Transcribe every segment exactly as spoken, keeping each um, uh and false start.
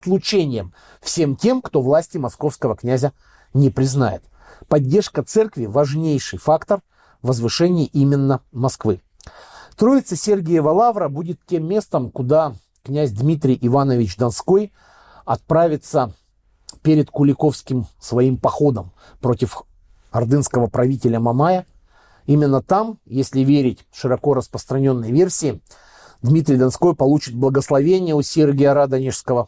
отлучением всем тем, кто власти московского князя не признает. Поддержка церкви – важнейший фактор возвышения именно Москвы. Троица Сергиева Лавра будет тем местом, куда князь Дмитрий Иванович Донской отправится перед Куликовским своим походом против ордынского правителя Мамая. Именно там, если верить широко распространенной версии, Дмитрий Донской получит благословение у Сергия Радонежского.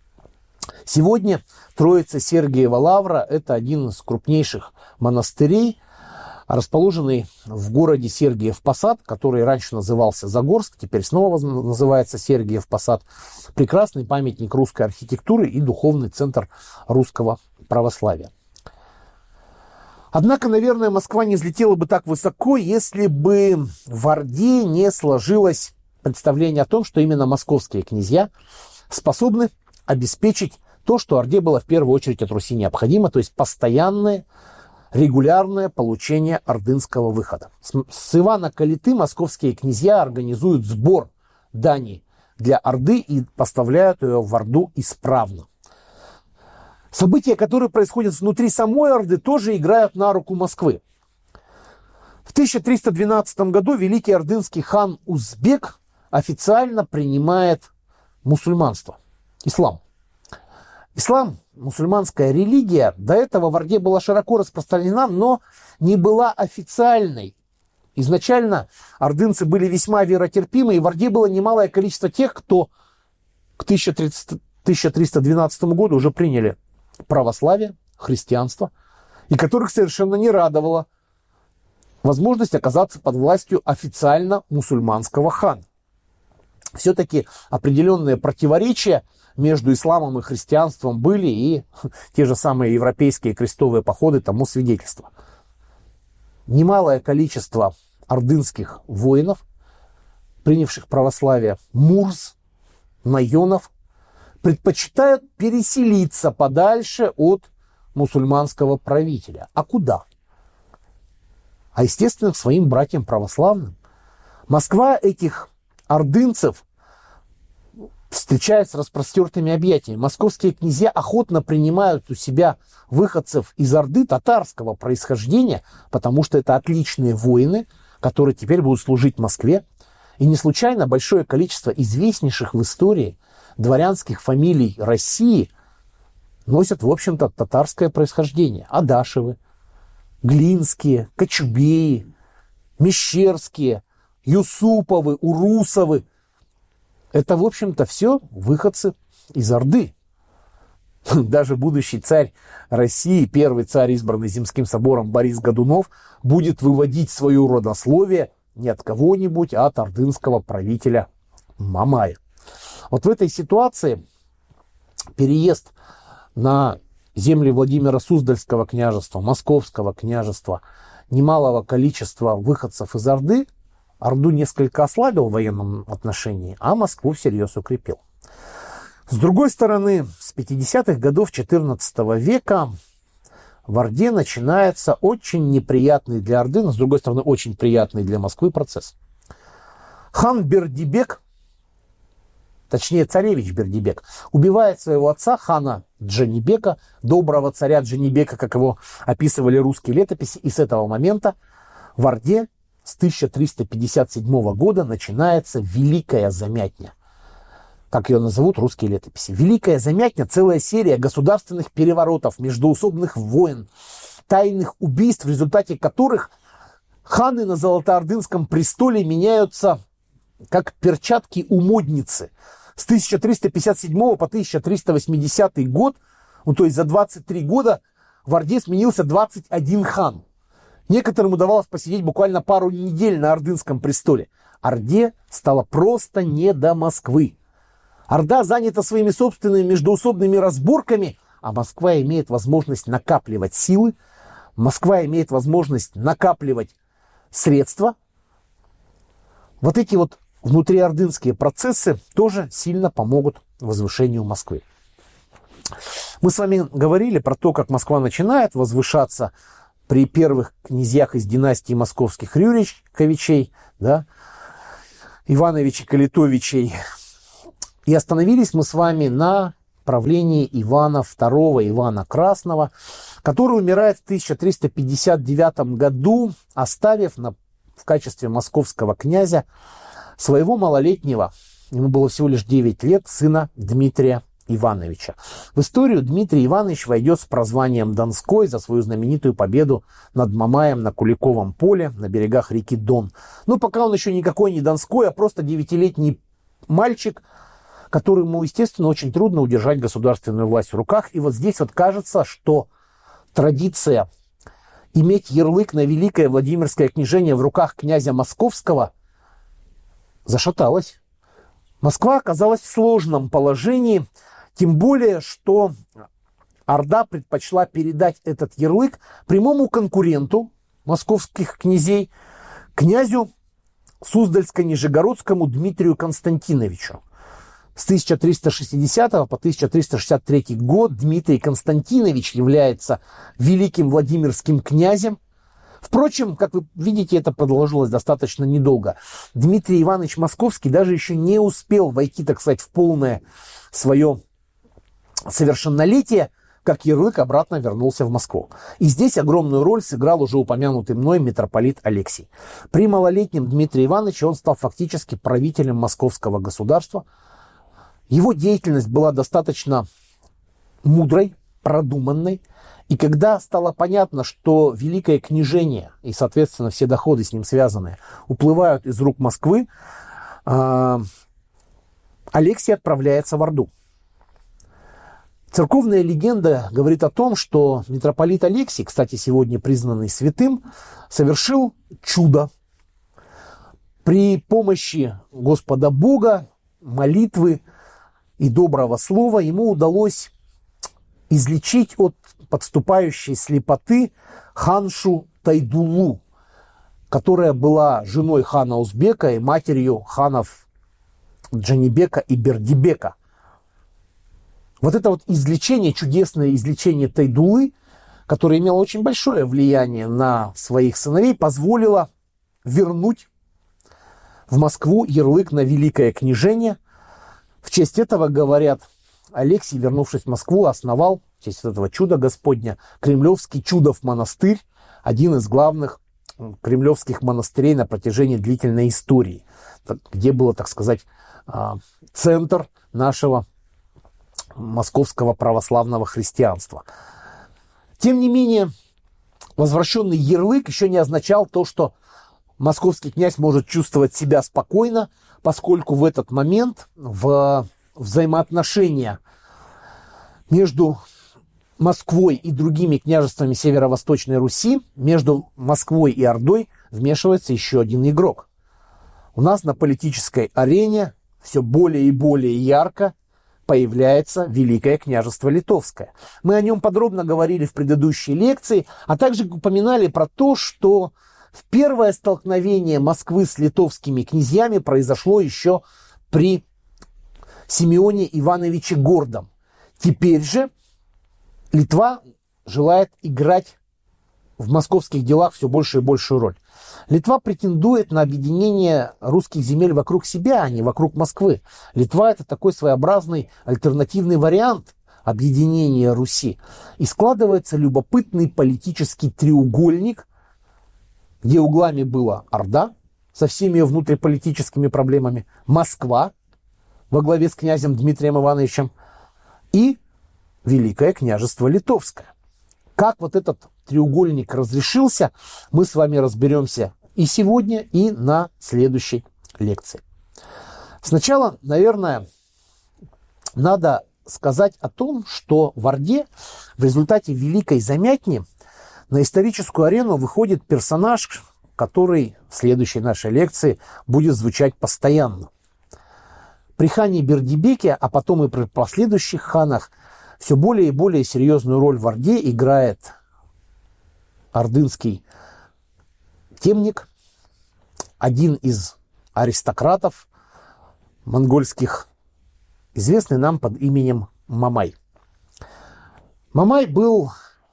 Сегодня Троица Сергиева Лавра – это один из крупнейших монастырей, расположенный в городе Сергиев Посад, который раньше назывался Загорск, теперь снова называется Сергиев Посад. Прекрасный памятник русской архитектуры и духовный центр русского православия. Однако, наверное, Москва не взлетела бы так высоко, если бы в Орде не сложилось представление о том, что именно московские князья способны обеспечить то, что Орде было в первую очередь от Руси необходимо, то есть постоянное, регулярное получение ордынского выхода. С Ивана Калиты московские князья организуют сбор дани для Орды и поставляют ее в Орду исправно. События, которые происходят внутри самой Орды, тоже играют на руку Москвы. В тысяча триста двенадцатом году великий ордынский хан Узбек официально принимает мусульманство, ислам. Ислам, мусульманская религия, до этого в Орде была широко распространена, но не была официальной. Изначально ордынцы были весьма веротерпимы, и в Орде было немалое количество тех, кто к тысяча триста двенадцатому году уже приняли православие, христианство, и которых совершенно не радовала возможность оказаться под властью официально мусульманского хана. Все-таки определенные противоречия между исламом и христианством были, и те же самые европейские крестовые походы тому свидетельство. Немалое количество ордынских воинов, принявших православие, мурз, наенов, предпочитают переселиться подальше от мусульманского правителя. А куда? А, естественно, к своим братьям православным. Москва этих ордынцев встречает с распростертыми объятиями. Московские князья охотно принимают у себя выходцев из Орды татарского происхождения, потому что это отличные воины, которые теперь будут служить Москве. И не случайно большое количество известнейших в истории дворянских фамилий России носят, в общем-то, татарское происхождение. Адашевы, Глинские, Кочубеи, Мещерские, Юсуповы, Урусовы. Это, в общем-то, все выходцы из Орды. Даже будущий царь России, первый царь, избранный Земским собором Борис Годунов, будет выводить свое родословие не от кого-нибудь, а от ордынского правителя Мамая. Вот в этой ситуации переезд на земли Владимира Суздальского княжества, Московского княжества, немалого количества выходцев из Орды Орду несколько ослабил в военном отношении, а Москву всерьез укрепил. С другой стороны, с пятидесятых годов четырнадцатого века в Орде начинается очень неприятный для Орды, но, с другой стороны, очень приятный для Москвы процесс. Хан Бердибек, точнее царевич Бердибек, убивает своего отца, хана Джанибека, доброго царя Джанибека, как его описывали русские летописи, и с этого момента в Орде с тысяча триста пятьдесят седьмого года начинается Великая Замятня, как ее назовут русские летописи. Великая Замятня – целая серия государственных переворотов, междоусобных войн, тайных убийств, в результате которых ханы на Золотоордынском престоле меняются как перчатки у модницы. С тысяча триста пятьдесят седьмого по тысяча триста восьмидесятый год, ну, то есть за двадцать три года, в Орде сменился двадцать один хан. Некоторым удавалось посидеть буквально пару недель на Ордынском престоле. Орде стало просто не до Москвы. Орда занята своими собственными междоусобными разборками, а Москва имеет возможность накапливать силы, Москва имеет возможность накапливать средства. Вот эти вот внутриордынские процессы тоже сильно помогут возвышению Москвы. Мы с вами говорили про то, как Москва начинает возвышаться при первых князьях из династии московских Рюриковичей, да, Ивановичей, Калитовичей. И остановились мы с вами на правлении Ивана второго, Ивана Красного, который умирает в тысяча триста пятьдесят девятом году, оставив на, в качестве московского князя своего малолетнего, ему было всего лишь девять лет, сына Дмитрия Ивановича. В историю Дмитрий Иванович войдет с прозванием Донской за свою знаменитую победу над Мамаем на Куликовом поле на берегах реки Дон. Но пока он еще никакой не Донской, а просто девятилетний мальчик, которому, естественно, очень трудно удержать государственную власть в руках. И вот здесь вот кажется, что традиция иметь ярлык на Великое Владимирское княжение в руках князя Московского зашаталась. Москва оказалась в сложном положении, тем более, что Орда предпочла передать этот ярлык прямому конкуренту московских князей, князю Суздальско-Нижегородскому Дмитрию Константиновичу. С тысяча триста шестидесятого по тысяча триста шестьдесят третий год Дмитрий Константинович является великим Владимирским князем. Впрочем, как вы видите, это продолжилось достаточно недолго. Дмитрий Иванович Московский даже еще не успел войти, так сказать, в полное свое совершеннолетие, как ярлык обратно вернулся в Москву. И здесь огромную роль сыграл уже упомянутый мной митрополит Алексий. При малолетнем Дмитрии Ивановиче он стал фактически правителем московского государства. Его деятельность была достаточно мудрой, продуманной. И когда стало понятно, что Великое княжение и, соответственно, все доходы с ним связанные уплывают из рук Москвы, Алексий отправляется в Орду. Церковная легенда говорит о том, что митрополит Алексий, кстати, сегодня признанный святым, совершил чудо. При помощи Господа Бога, молитвы и доброго слова ему удалось излечить от подступающей слепоты ханшу Тайдуллу, которая была женой хана Узбека и матерью ханов Джанибека и Бердибека. Вот это вот излечение, чудесное излечение Тайдуллы, которое имело очень большое влияние на своих сыновей, позволило вернуть в Москву ярлык на Великое княжение. В честь этого, говорят, Алексий, вернувшись в Москву, основал в честь этого чуда Господня Кремлевский Чудов монастырь, один из главных кремлевских монастырей на протяжении длительной истории, где было, так сказать, центр нашего московского православного христианства. Тем не менее, возвращенный ярлык еще не означал то, что московский князь может чувствовать себя спокойно, поскольку в этот момент в взаимоотношения между Москвой и другими княжествами Северо-Восточной Руси, между Москвой и Ордой вмешивается еще один игрок. У нас на политической арене все более и более ярко появляется Великое княжество Литовское. Мы о нем подробно говорили в предыдущей лекции, а также упоминали про то, что в первое столкновение Москвы с литовскими князьями произошло еще при Симеоне Ивановиче Гордом. Теперь же Литва желает играть в московских делах все большую и большую роль. Литва претендует на объединение русских земель вокруг себя, а не вокруг Москвы. Литва – это такой своеобразный альтернативный вариант объединения Руси. И складывается любопытный политический треугольник, где углами была Орда со всеми ее внутриполитическими проблемами, Москва во главе с князем Дмитрием Ивановичем и Великое княжество Литовское. Как вот этот треугольник разрешился, мы с вами разберемся и сегодня, и на следующей лекции. Сначала, наверное, надо сказать о том, что в Орде в результате Великой Замятни на историческую арену выходит персонаж, который в следующей нашей лекции будет звучать постоянно. При хане Бердибеке, а потом и при последующих ханах, все более и более серьезную роль в Орде играет ордынский темник, один из аристократов монгольских, известный нам под именем Мамай. Мамай был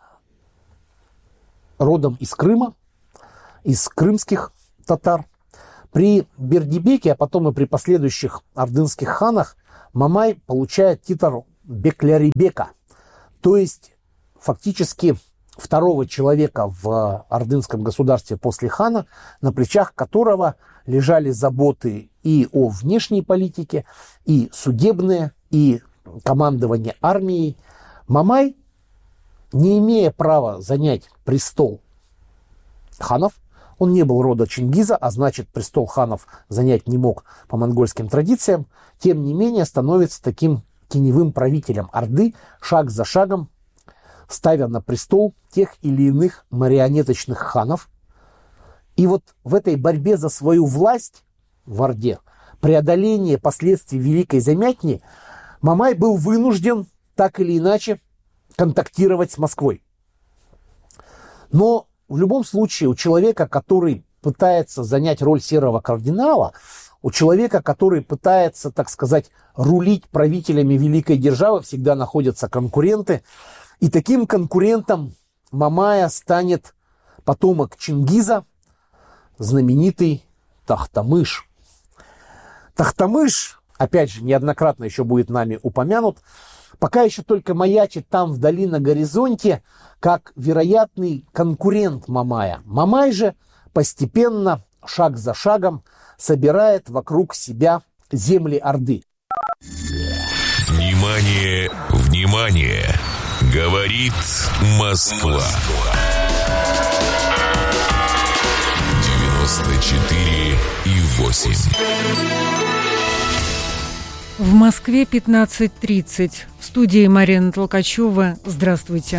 родом из Крыма, из крымских татар. При Бердибеке, а потом и при последующих ордынских ханах, Мамай получает титул, Беклярибека, то есть фактически второго человека в ордынском государстве после хана, на плечах которого лежали заботы и о внешней политике, и судебные, и командование армией. Мамай, не имея права занять престол ханов, он не был рода Чингиза, а значит, престол ханов занять не мог по монгольским традициям, тем не менее становится таким теневым правителем Орды, шаг за шагом ставя на престол тех или иных марионеточных ханов. И вот в этой борьбе за свою власть в Орде, преодоление последствий Великой Замятни, Мамай был вынужден так или иначе контактировать с Москвой. Но в любом случае у человека, который пытается занять роль серого кардинала, у человека, который пытается, так сказать, рулить правителями великой державы, всегда находятся конкуренты. И таким конкурентом Мамая станет потомок Чингиза, знаменитый Тахтамыш. Тахтамыш, опять же, неоднократно еще будет нами упомянут, пока еще только маячит там вдали на горизонте, как вероятный конкурент Мамая. Мамай же постепенно, шаг за шагом, собирает вокруг себя земли Орды. Внимание, внимание! Говорит Москва. девяносто четыре и восемь. В Москве пятнадцать тридцать. В студии Марина Толкачева. Здравствуйте.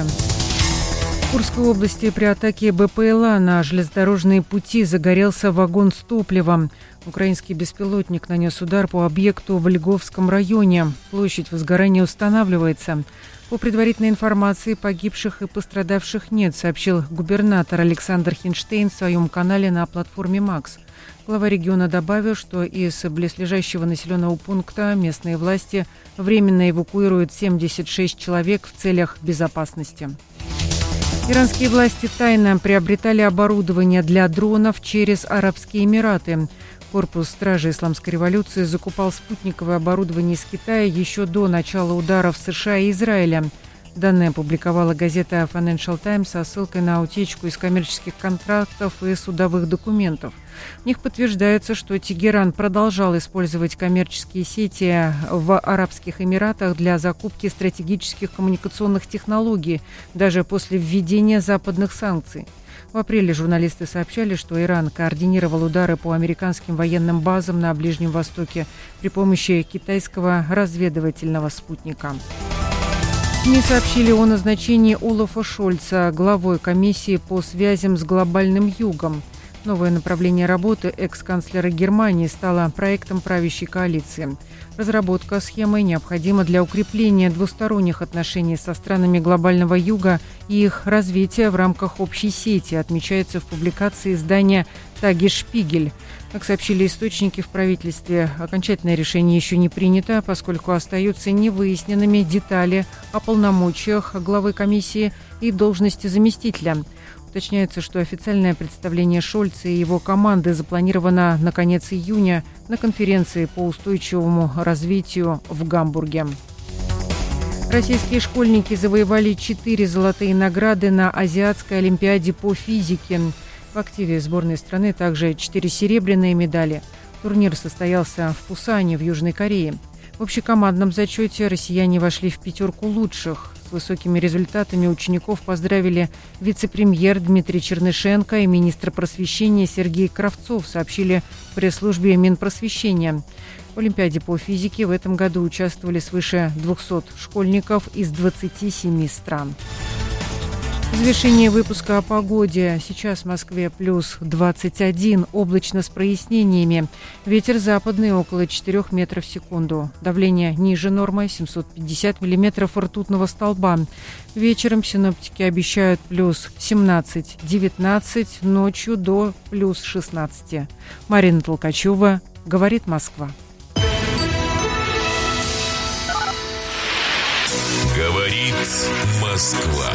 В Курской области при атаке БПЛА на железнодорожные пути загорелся вагон с топливом. Украинский беспилотник нанес удар по объекту в Льговском районе. Площадь возгорания устанавливается. По предварительной информации, погибших и пострадавших нет, сообщил губернатор Александр Хинштейн в своем канале на платформе «Макс». Глава региона добавил, что из близлежащего населенного пункта местные власти временно эвакуируют семьдесят шесть человек в целях безопасности. Иранские власти тайно приобретали оборудование для дронов через Арабские Эмираты. Корпус стражи Исламской революции закупал спутниковое оборудование из Китая еще до начала ударов США и Израиля. Данные опубликовала газета Financial Times со ссылкой на утечку из коммерческих контрактов и судовых документов. В них подтверждается, что Тегеран продолжал использовать коммерческие сети в Арабских Эмиратах для закупки стратегических коммуникационных технологий, даже после введения западных санкций. В апреле журналисты сообщали, что Иран координировал удары по американским военным базам на Ближнем Востоке при помощи китайского разведывательного спутника. СМИ сообщили о назначении Олафа Шольца главой комиссии по связям с глобальным югом. Новое направление работы экс-канцлера Германии стало проектом правящей коалиции. Разработка схемы необходима для укрепления двусторонних отношений со странами глобального юга и их развития в рамках общей сети, отмечается в публикации издания «Тагешпигель». Как сообщили источники в правительстве, окончательное решение еще не принято, поскольку остаются невыясненными детали о полномочиях главы комиссии и должности заместителя. Уточняется, что официальное представление Шольца и его команды запланировано на конец июня на конференции по устойчивому развитию в Гамбурге. Российские школьники завоевали четыре золотые награды на Азиатской олимпиаде по физике. В активе сборной страны также четыре серебряные медали. Турнир состоялся в Пусане в Южной Корее. В общекомандном зачете россияне вошли в пятерку лучших. С высокими результатами учеников поздравили вице-премьер Дмитрий Чернышенко и министр просвещения Сергей Кравцов, сообщили в пресс-службе Минпросвещения. В Олимпиаде по физике в этом году участвовали свыше двухсот школьников из двадцати семи стран. Завершение выпуска о погоде. Сейчас в Москве плюс двадцать один, облачно с прояснениями. Ветер западный около четырёх метров в секунду. Давление ниже нормы семьсот пятьдесят миллиметров ртутного столба. Вечером синоптики обещают плюс семнадцать-девятнадцать, ночью до плюс шестнадцать. Марина Толкачева, говорит Москва. Говорит Москва.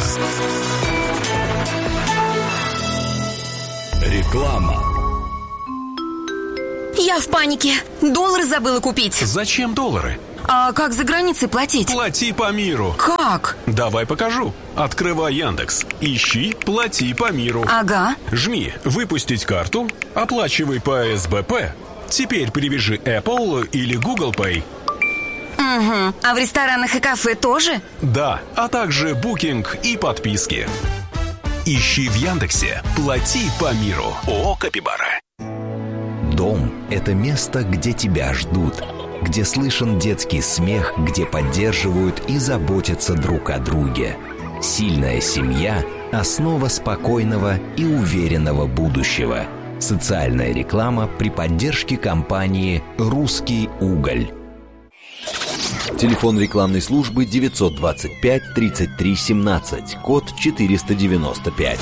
Реклама. Я в панике. Доллары забыла купить. Зачем доллары? А как за границей платить? Плати по миру. Как? Давай покажу. Открывай Яндекс. Ищи «Плати по миру». Ага. Жми «Выпустить карту», оплачивай по эс бэ пэ. Теперь привяжи Apple или Google Pay. Угу. А в ресторанах и кафе тоже? Да, а также букинг и подписки. Ищи в Яндексе «Плати по миру». ООО «Капибара». Дом – это место, где тебя ждут, где слышен детский смех, где поддерживают и заботятся друг о друге. Сильная семья – основа спокойного и уверенного будущего. Социальная реклама при поддержке компании «Русский уголь». Телефон рекламной службы девятьсот двадцать пять тридцать три семнадцать, код четыреста девяносто пять.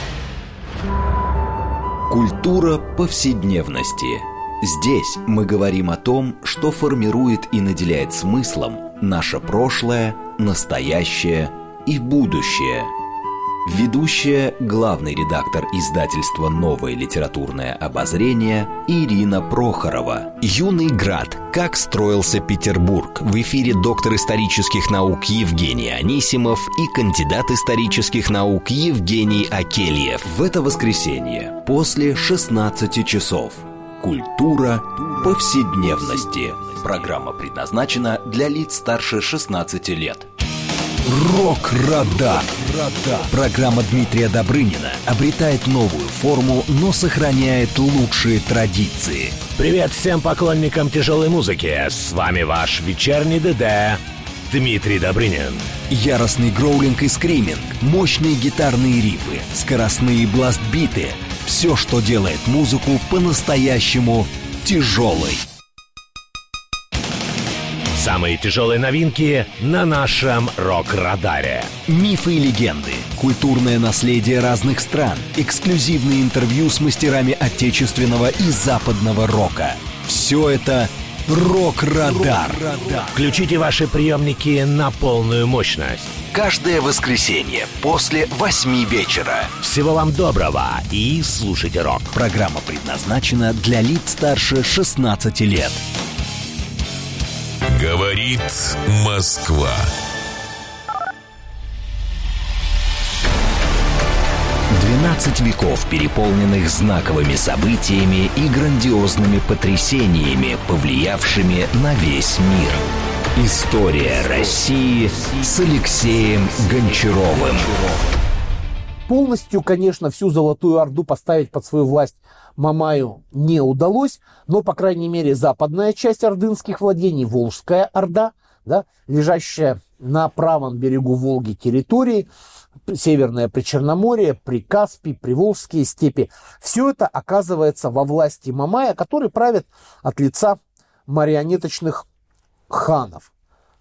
Культура повседневности. Здесь мы говорим о том, что формирует и наделяет смыслом наше прошлое, настоящее и будущее. Ведущая, главный редактор издательства «Новое литературное обозрение» Ирина Прохорова. Юный град. Как строился Петербург. В эфире доктор исторических наук Евгений Анисимов и кандидат исторических наук Евгений Акельев. В это воскресенье после шестнадцати часов. Культура повседневности. Программа предназначена для лиц старше шестнадцати лет. Рок-радар. Программа Дмитрия Добрынина обретает новую форму, но сохраняет лучшие традиции. Привет всем поклонникам тяжелой музыки. С вами ваш вечерний ДД Дмитрий Добрынин. Яростный гроулинг и скриминг, мощные гитарные рифы, скоростные бластбиты. Все, что делает музыку по-настоящему тяжелой. Самые тяжелые новинки на нашем рок-радаре. Мифы и легенды, культурное наследие разных стран, эксклюзивные интервью с мастерами отечественного и западного рока. Все это рок-радар. Включите ваши приемники на полную мощность. Каждое воскресенье после восьми вечера. Всего вам доброго и слушайте рок. Программа предназначена для лиц старше шестнадцати лет. Говорит Москва. двенадцать веков, переполненных знаковыми событиями и грандиозными потрясениями, повлиявшими на весь мир. История России с Алексеем Гончаровым. Полностью, конечно, всю Золотую Орду поставить под свою власть Мамаю не удалось, но, по крайней мере, западная часть ордынских владений, Волжская Орда, да, лежащая на правом берегу Волги территории, Северное Причерноморье, Прикаспий, Приволжские степи, все это оказывается во власти Мамая, который правит от лица марионеточных ханов.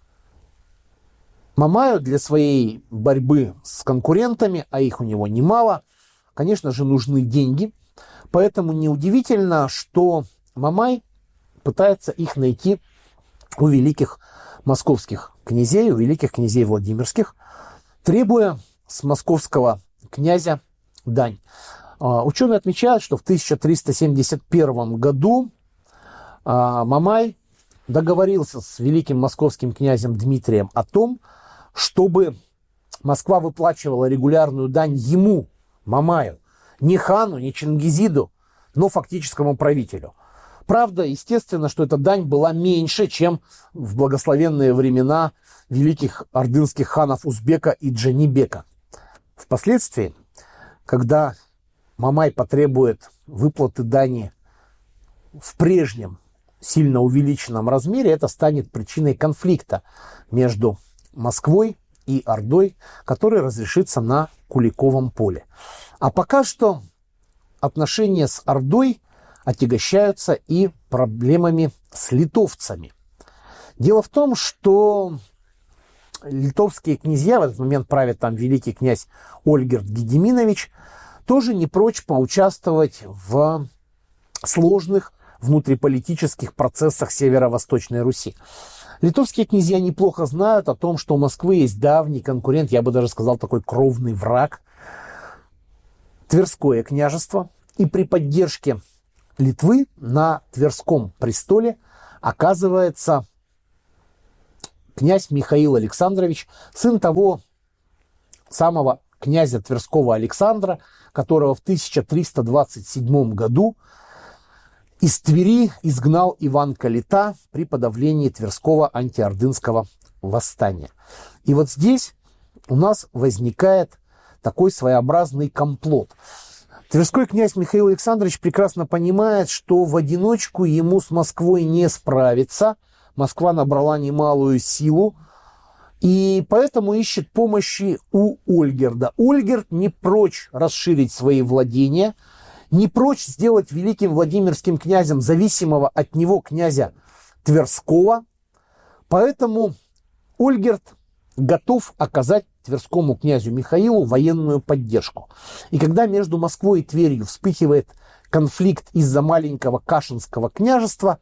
Мамаю для своей борьбы с конкурентами, а их у него немало, конечно же, нужны деньги. Поэтому неудивительно, что Мамай пытается их найти у великих московских князей, у великих князей Владимирских, требуя с московского князя дань. Ученые отмечают, что в тысяча триста семьдесят первом году Мамай договорился с великим московским князем Дмитрием о том, чтобы Москва выплачивала регулярную дань ему, Мамаю, не хану, не Чингизиду, но фактическому правителю. Правда, естественно, что эта дань была меньше, чем в благословенные времена великих ордынских ханов Узбека и Джанибека. Впоследствии, когда Мамай потребует выплаты дани в прежнем, сильно увеличенном размере, это станет причиной конфликта между Москвой и Ордой, который разрешится на Куликовом поле. А пока что отношения с Ордой отягощаются и проблемами с литовцами. Дело в том, что литовские князья, в этот момент правит там великий князь Ольгерд Гедиминович, тоже не прочь поучаствовать в сложных внутриполитических процессах Северо-Восточной Руси. Литовские князья неплохо знают о том, что у Москвы есть давний конкурент, я бы даже сказал, такой кровный враг, Тверское княжество. И при поддержке Литвы на Тверском престоле оказывается князь Михаил Александрович, сын того самого князя Тверского Александра, которого в тысяча триста двадцать седьмом году из Твери изгнал Иван Калита при подавлении Тверского антиордынского восстания. И вот здесь у нас возникает такой своеобразный комплот. Тверской князь Михаил Александрович прекрасно понимает, что в одиночку ему с Москвой не справиться. Москва набрала немалую силу, и поэтому ищет помощи у Ольгерда. Ольгерд не прочь расширить свои владения, не прочь сделать великим Владимирским князем зависимого от него князя Тверского. Поэтому Ольгерд готов оказать Тверскому князю Михаилу военную поддержку. И когда между Москвой и Тверью вспыхивает конфликт из-за маленького Кашинского княжества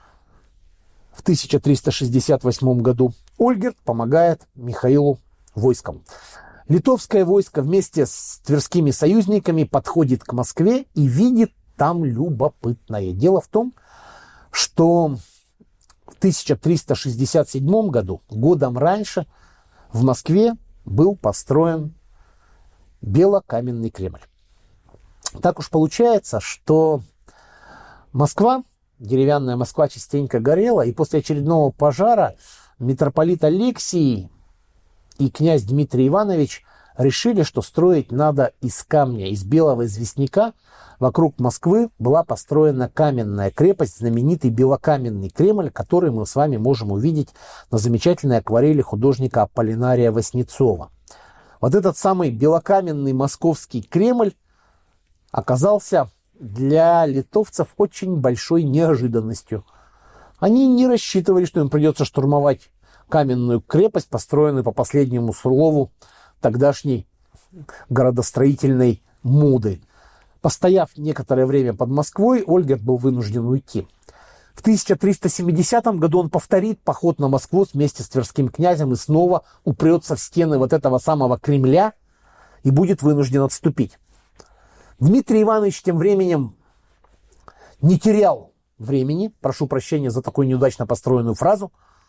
в тысяча триста шестьдесят восьмом году, Ольгерд помогает Михаилу войском. Литовское войско вместе с тверскими союзниками подходит к Москве и видит там любопытное. Дело в том, что в тысяча триста шестьдесят седьмом году, годом раньше, в Москве был построен белокаменный Кремль. Так уж получается, что Москва, деревянная Москва, частенько горела, и после очередного пожара митрополит Алексий и князь Дмитрий Иванович решили, что строить надо из камня, из белого известняка. Вокруг Москвы была построена каменная крепость, знаменитый белокаменный Кремль, который мы с вами можем увидеть на замечательной акварели художника Аполлинария Васнецова. Вот этот самый белокаменный московский Кремль оказался для литовцев очень большой неожиданностью. Они не рассчитывали, что им придется штурмовать каменную крепость, построенную по последнему слову тогдашней городостроительной моды. Постояв некоторое время под Москвой, Ольгерд был вынужден уйти. В тысяча триста семидесятом году он повторит поход на Москву вместе с тверским князем и снова упрется в стены вот этого самого Кремля и будет вынужден отступить. Дмитрий Иванович тем временем не терял времени, прошу прощения за такую неудачно построенную фразу,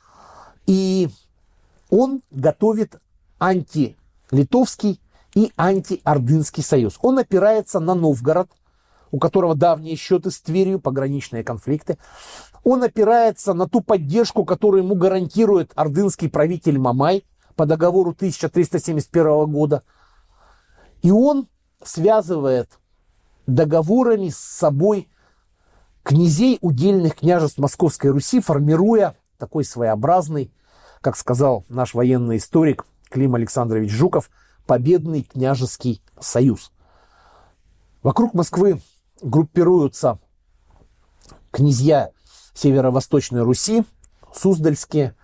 и он готовит антилитовский и антиордынский союз. Он опирается на Новгород, у которого давние счеты с Тверью, пограничные конфликты. Он опирается на ту поддержку, которую ему гарантирует ордынский правитель Мамай по договору тысяча триста семьдесят первого года. И он связывает договорами с собой князей удельных княжеств Московской Руси, формируя такой своеобразный, как сказал наш военный историк Клим Александрович Жуков, победный княжеский союз. Вокруг Москвы группируются князья Северо-Восточной Руси, Суздальские,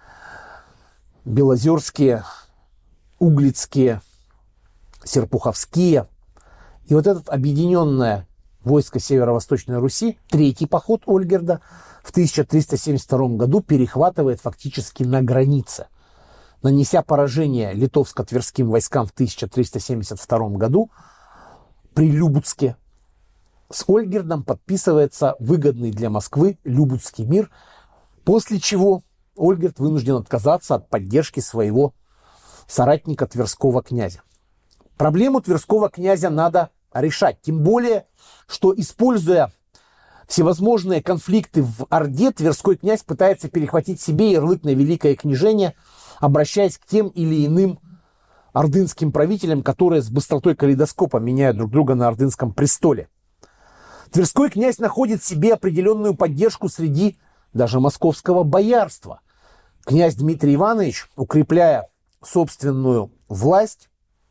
Белозерские, Углицкие, Серпуховские. И вот это объединенное войско Северо-Восточной Руси, третий поход Ольгерда, в тысяча триста семьдесят втором году перехватывает фактически на границе. Нанеся поражение литовско-тверским войскам в тысяча триста семьдесят втором году, при Любуцке с Ольгердом подписывается выгодный для Москвы Любуцкий мир, после чего Ольгерд вынужден отказаться от поддержки своего соратника Тверского князя. Проблему Тверского князя надо решать, тем более, что, используя всевозможные конфликты в Орде, Тверской князь пытается перехватить себе ярлык на великое княжение, обращаясь к тем или иным ордынским правителям, которые с быстротой калейдоскопа меняют друг друга на ордынском престоле. Тверской князь находит себе определенную поддержку среди даже московского боярства. Князь Дмитрий Иванович, укрепляя собственную власть,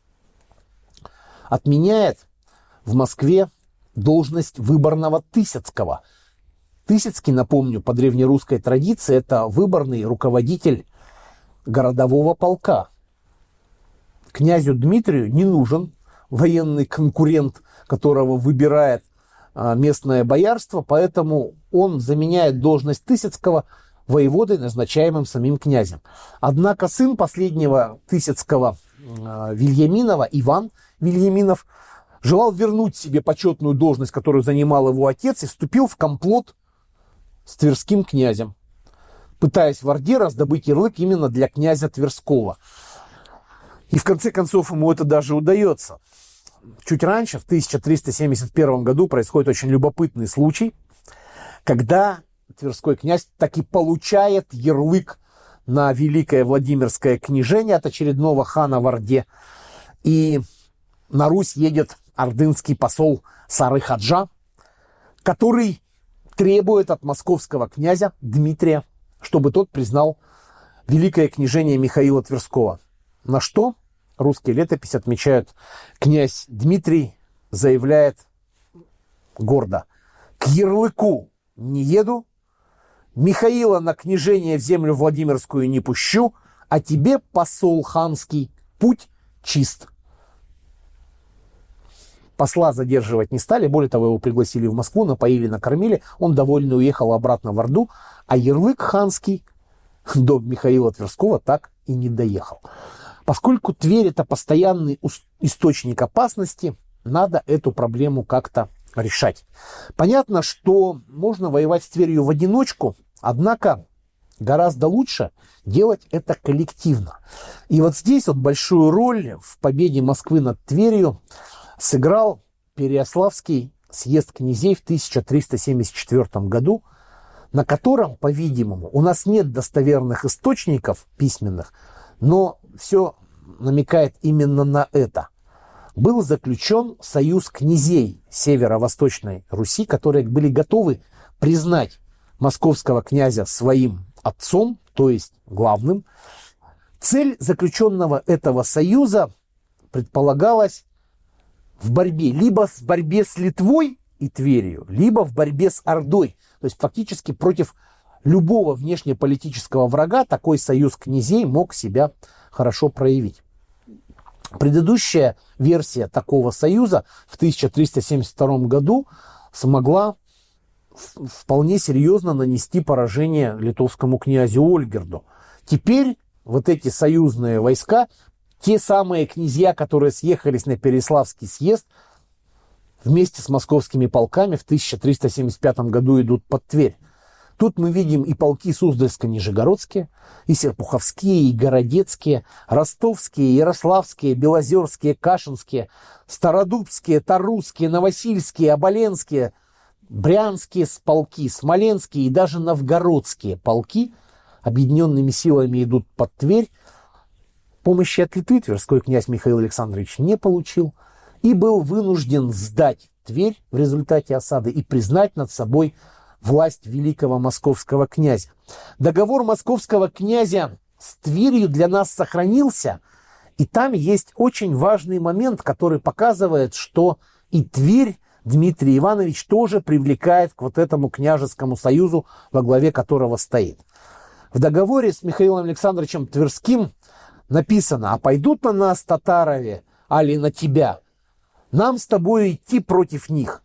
отменяет в Москве должность выборного Тысяцкого. Тысяцкий, напомню, по древнерусской традиции, это выборный руководитель городового полка. Князю Дмитрию не нужен военный конкурент, которого выбирает а, местное боярство, поэтому он заменяет должность Тысяцкого воеводой, назначаемым самим князем. Однако сын последнего Тысяцкого, а, Вильяминова, Иван Вильяминов, желал вернуть себе почетную должность, которую занимал его отец, и вступил в комплот с тверским князем. пытаясь в Орде раздобыть ярлык именно для князя Тверского. И в конце концов ему это даже удается. Чуть раньше, в тысяча триста семьдесят первом году, происходит очень любопытный случай, когда Тверской князь таки получает ярлык на Великое Владимирское княжение от очередного хана в Орде. И на Русь едет ордынский посол Сары-Хаджа, который требует от московского князя Дмитрия, чтобы тот признал Великое княжение Михаила Тверского. На что русские летописи отмечают: князь Дмитрий заявляет гордо: к ярлыку не еду, Михаила на княжение в землю Владимирскую не пущу, а тебе, посол ханский, путь чист. Посла задерживать не стали, более того, его пригласили в Москву, напоили, накормили, он довольно уехал обратно в Орду, а ярлык ханский до Михаила Тверского так и не доехал. Поскольку Тверь – это постоянный источник опасности, надо эту проблему как-то решать. Понятно, что можно воевать с Тверью в одиночку, однако гораздо лучше делать это коллективно. И вот здесь вот большую роль в победе Москвы над Тверью сыграл Переяславский съезд князей в тысяча триста семьдесят четвёртом году, на котором, по-видимому, у нас нет достоверных источников письменных, но все намекает именно на это. Был заключен союз князей Северо-Восточной Руси, которые были готовы признать московского князя своим отцом, то есть главным. Цель заключенного этого союза предполагалась в борьбе либо в борьбе с Литвой и Тверью, либо в борьбе с Ордой. То есть фактически против любого внешнеполитического врага такой союз князей мог себя хорошо проявить. Предыдущая версия такого союза в тысяча триста семьдесят втором году смогла вполне серьезно нанести поражение литовскому князю Ольгерду. Теперь вот эти союзные войска, те самые князья, которые съехались на Переяславский съезд, вместе с московскими полками в тысяча триста семьдесят пятом году идут под Тверь. Тут мы видим и полки Суздальско-Нижегородские, и Серпуховские, и Городецкие, Ростовские, Ярославские, Белозерские, Кашинские, Стародубские, Тарусские, Новосильские, Оболенские, Брянские полки, Смоленские и даже Новгородские полки объединенными силами идут под Тверь. Помощи от Литвы тверской князь Михаил Александрович не получил и был вынужден сдать Тверь в результате осады и признать над собой власть великого московского князя. Договор московского князя с Тверью для нас сохранился, и там есть очень важный момент, который показывает, что и Тверь Дмитрий Иванович тоже привлекает к вот этому княжескому союзу, во главе которого стоит. В договоре с Михаилом Александровичем Тверским написано: «А пойдут на нас татарове, али на тебя, нам с тобой идти против них.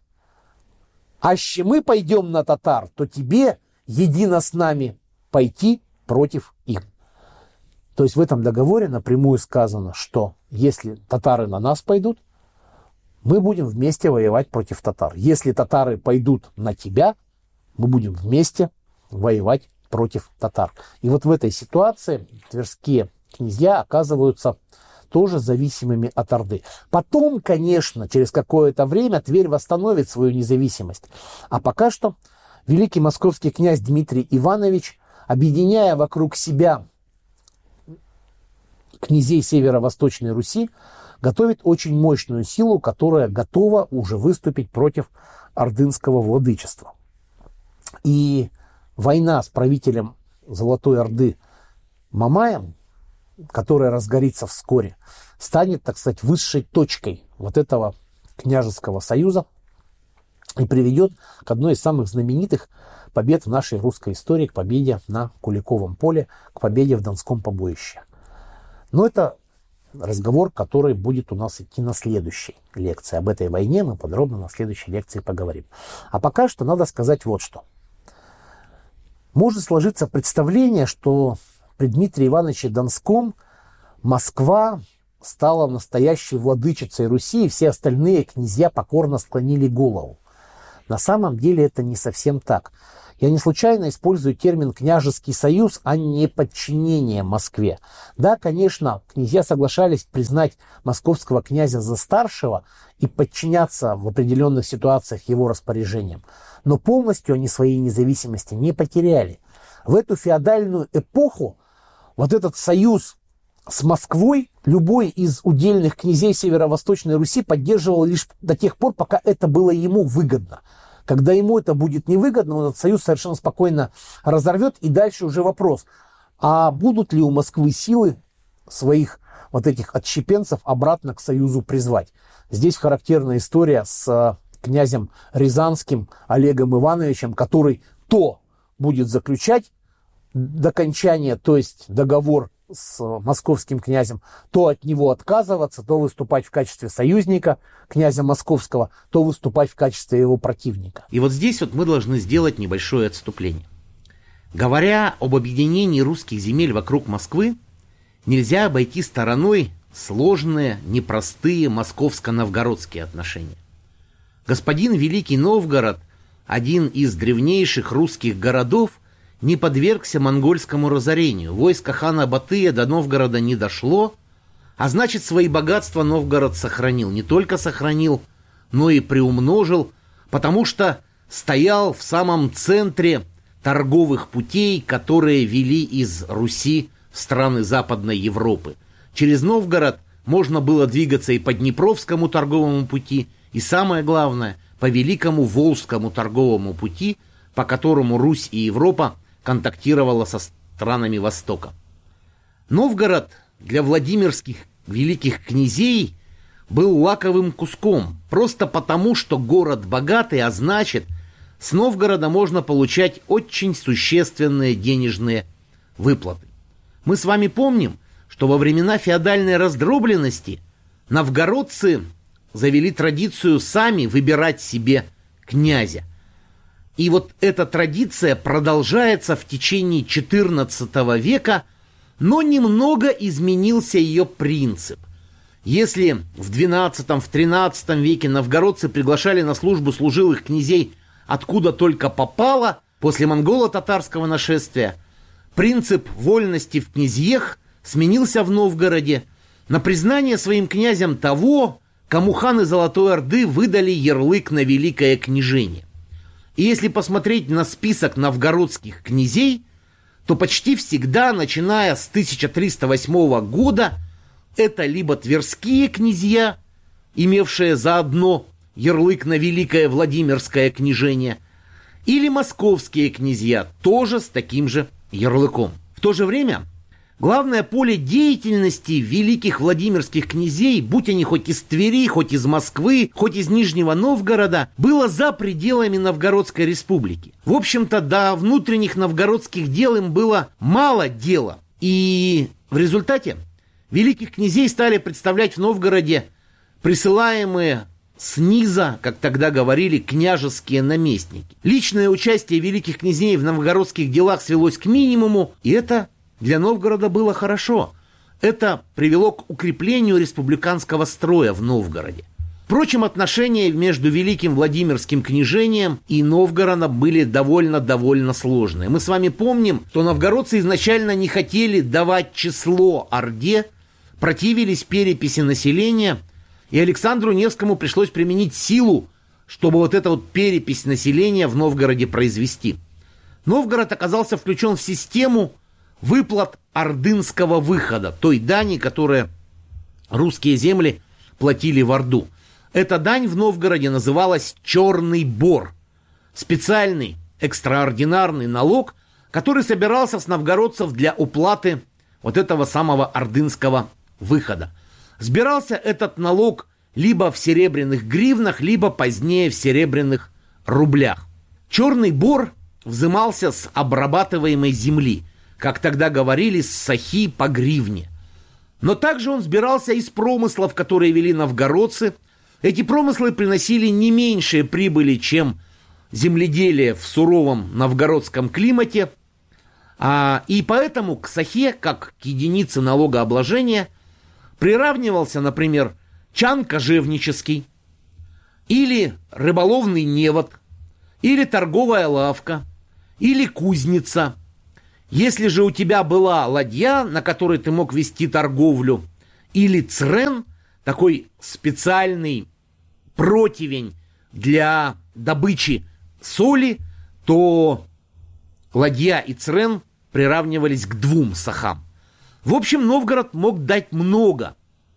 Аще мы пойдем на татар, то тебе едино с нами пойти против их». То есть в этом договоре напрямую сказано, что если татары на нас пойдут, мы будем вместе воевать против татар. Если татары пойдут на тебя, мы будем вместе воевать против татар. И вот в этой ситуации тверские князья оказываются тоже зависимыми от Орды. Потом, конечно, через какое-то время Тверь восстановит свою независимость. А пока что великий московский князь Дмитрий Иванович, объединяя вокруг себя князей Северо-Восточной Руси, готовит очень мощную силу, которая готова уже выступить против ордынского владычества. И война с правителем Золотой Орды Мамаем, которая разгорится вскоре, станет, так сказать, высшей точкой вот этого княжеского союза и приведет к одной из самых знаменитых побед в нашей русской истории, к победе на Куликовом поле, к победе в Донском побоище. Но это разговор, который будет у нас идти на следующей лекции. Об этой войне мы подробно на следующей лекции поговорим. А пока что надо сказать вот что. Может сложиться представление, что при Дмитрии Ивановиче Донском Москва стала настоящей владычицей Руси, и все остальные князья покорно склонили голову. На самом деле это не совсем так. Я не случайно использую термин «княжеский союз», а не подчинение Москве. Да, конечно, князья соглашались признать московского князя за старшего и подчиняться в определенных ситуациях его распоряжениям. Но полностью они своей независимости не потеряли. В эту феодальную эпоху вот этот союз с Москвой любой из удельных князей Северо-Восточной Руси поддерживал лишь до тех пор, пока это было ему выгодно. Когда ему это будет невыгодно, он этот союз совершенно спокойно разорвет. И дальше уже вопрос, а будут ли у Москвы силы своих вот этих отщепенцев обратно к союзу призвать? Здесь характерная история с князем Рязанским Олегом Ивановичем, который то будет заключать до окончания, то есть договор с московским князем, то от него отказываться, то выступать в качестве союзника князя Московского, то выступать в качестве его противника. И вот здесь вот мы должны сделать небольшое отступление. Говоря об объединении русских земель вокруг Москвы, нельзя обойти стороной сложные, непростые московско-новгородские отношения. Господин Великий Новгород, один из древнейших русских городов, не подвергся монгольскому разорению. Войско хана Батыя до Новгорода не дошло, а значит, свои богатства Новгород сохранил. Не только сохранил, но и приумножил, потому что стоял в самом центре торговых путей, которые вели из Руси в страны Западной Европы. Через Новгород можно было двигаться и по Днепровскому торговому пути, и самое главное, по Великому Волжскому торговому пути, по которому Русь и Европа контактировала со странами Востока. Новгород для владимирских великих князей был лаковым куском, просто потому, что город богатый, а значит, с Новгорода можно получать очень существенные денежные выплаты. Мы с вами помним, что во времена феодальной раздробленности новгородцы завели традицию сами выбирать себе князя. И вот эта традиция продолжается в течение четырнадцатого века, но немного изменился ее принцип. Если в двенадцатом, в тринадцатом веке новгородцы приглашали на службу служилых князей откуда только попало, после монголо-татарского нашествия, принцип вольности в князьях сменился в Новгороде на признание своим князем того, кому ханы Золотой Орды выдали ярлык на великое княжение. И если посмотреть на список новгородских князей, то почти всегда, начиная с тысяча триста восьмого года, это либо тверские князья, имевшие заодно ярлык на великое Владимирское княжение, или московские князья, тоже с таким же ярлыком. В то же время главное поле деятельности великих владимирских князей, будь они хоть из Твери, хоть из Москвы, хоть из Нижнего Новгорода, было за пределами Новгородской республики. В общем-то, до внутренних новгородских дел им было мало дела. И в результате великих князей стали представлять в Новгороде присылаемые снизу, как тогда говорили, княжеские наместники. Личное участие великих князей в новгородских делах свелось к минимуму, и это для Новгорода было хорошо. Это привело к укреплению республиканского строя в Новгороде. Впрочем, отношения между Великим Владимирским княжением и Новгородом были довольно-довольно сложные. Мы с вами помним, что новгородцы изначально не хотели давать число Орде, противились переписи населения, и Александру Невскому пришлось применить силу, чтобы вот эту вот перепись населения в Новгороде произвести. Новгород оказался включен в систему выплат ордынского выхода, той дани, которую русские земли платили в Орду. Эта дань в Новгороде называлась «Черный бор». Специальный, экстраординарный налог, который собирался с новгородцев для уплаты вот этого самого ордынского выхода. Сбирался этот налог либо в серебряных гривнах, либо позднее в серебряных рублях. Черный бор взымался с обрабатываемой земли, как тогда говорили, с сахи по гривне. Но также он сбирался из промыслов, которые вели новгородцы. Эти промыслы приносили не меньшие прибыли, чем земледелие в суровом новгородском климате. А, и поэтому к сахе, как к единице налогообложения, приравнивался, например, чан кожевнический, или рыболовный невод, или торговая лавка, или кузница. Если же у тебя была ладья, на которой ты мог вести торговлю, или црен, такой специальный противень для добычи соли, то ладья и црен приравнивались к двум сахам. В общем, Новгород мог дать много.